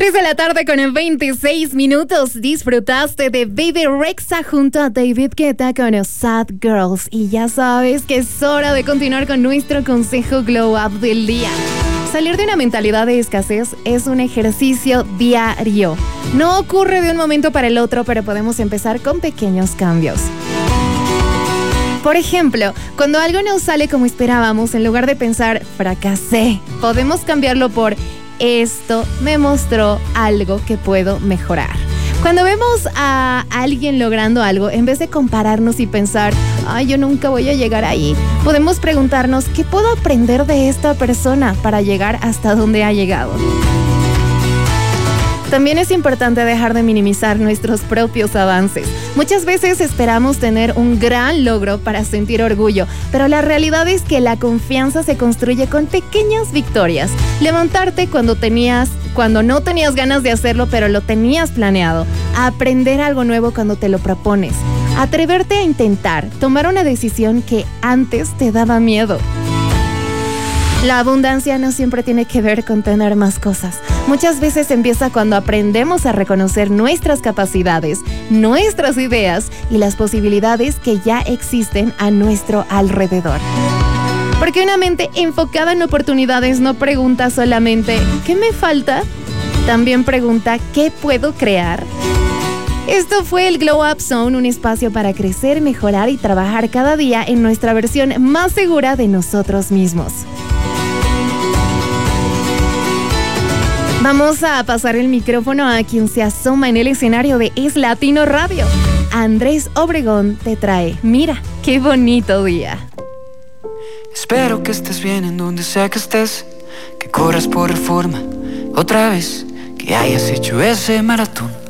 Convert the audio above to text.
3 de la tarde con 26 minutos. Disfrutaste de Baby Rexha junto a David Guetta con Sad Girls. Y ya sabes que es hora de continuar con nuestro consejo Glow Up del día. Salir de una mentalidad de escasez es un ejercicio diario. No ocurre de un momento para el otro, pero podemos empezar con pequeños cambios. Por ejemplo, cuando algo no sale como esperábamos, en lugar de pensar fracasé, podemos cambiarlo por esto me mostró algo que puedo mejorar. Cuando vemos a alguien logrando algo, en vez de compararnos y pensar, ay, yo nunca voy a llegar ahí, podemos preguntarnos, ¿qué puedo aprender de esta persona para llegar hasta donde ha llegado? También es importante dejar de minimizar nuestros propios avances. Muchas veces esperamos tener un gran logro para sentir orgullo, pero la realidad es que la confianza se construye con pequeñas victorias. Levantarte cuando no tenías ganas de hacerlo, pero lo tenías planeado. Aprender algo nuevo cuando te lo propones. Atreverte a intentar, tomar una decisión que antes te daba miedo. La abundancia no siempre tiene que ver con tener más cosas. Muchas veces empieza cuando aprendemos a reconocer nuestras capacidades, nuestras ideas y las posibilidades que ya existen a nuestro alrededor. Porque una mente enfocada en oportunidades no pregunta solamente ¿qué me falta? También pregunta ¿qué puedo crear? Esto fue el Glow Up Zone, un espacio para crecer, mejorar y trabajar cada día en nuestra versión más segura de nosotros mismos. Vamos a pasar el micrófono a quien se asoma en el escenario de Es Latino Radio. Andrés Obregón te trae Mira, qué bonito día. Espero que estés bien en donde sea que estés, que corras por Reforma otra vez, que hayas hecho ese maratón.